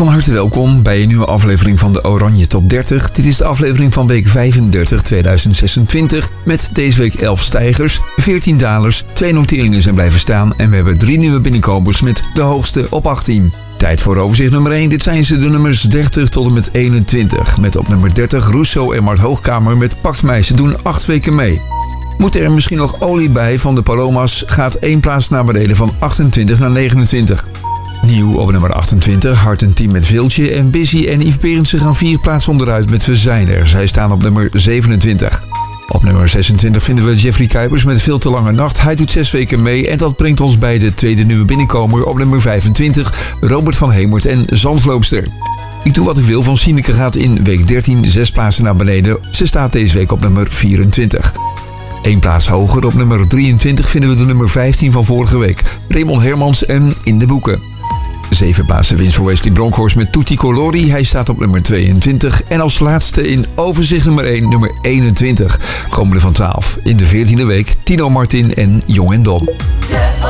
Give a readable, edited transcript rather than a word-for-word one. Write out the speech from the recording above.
Van harte welkom bij een nieuwe aflevering van de Oranje Top 30. Dit is de aflevering van week 35 2026 met deze week 11 stijgers, 14 dalers, 2 noteringen zijn blijven staan en we hebben 3 nieuwe binnenkomers met de hoogste op 18. Tijd voor overzicht nummer 1. Dit zijn ze de nummers 30 tot en met 21. Met op nummer 30 Rousseau en Mart Hoogkamer met Pakt mij, ze doen 8 weken mee. Moet er misschien nog olie bij van de Palomas, gaat 1 plaats naar beneden van 28 naar 29. Nieuw op nummer 28, Hart en Team met Viltje en Busy en Yves Berendsen gaan 4 plaatsen onderuit met We zijn er. Zij staan op nummer 27. Op nummer 26 vinden we Jeffrey Kuipers met Veel te lange nacht. Hij doet 6 weken mee en dat brengt ons bij de tweede nieuwe binnenkomer op nummer 25, Robert van Hemert en Zandloopster. Ik doe wat ik wil van Sineke gaat in week 13 6 plaatsen naar beneden. Ze staat deze week op nummer 24. 1 plaats hoger op nummer 23 vinden we de nummer 15 van vorige week, Raymond Hermans en In de Boeken. 7 plaatsen winst voor Wesley Bronkhorst met Tutti Colori. Hij staat op nummer 22. En als laatste in overzicht nummer 1, nummer 21. Komende van 12. In de 14e week Tino Martin en Jong en Dom.